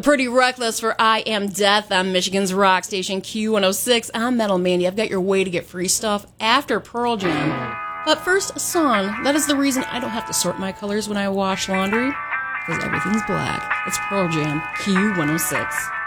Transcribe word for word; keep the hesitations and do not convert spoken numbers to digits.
Pretty Reckless for I Am Death on Michigan's rock station Q one oh six. I'm Metal Mandy. I've got your way to get free stuff after Pearl Jam. But first, a song. That is the reason I don't have to sort my colors when I wash laundry, because everything's black. It's Pearl Jam Q one oh six.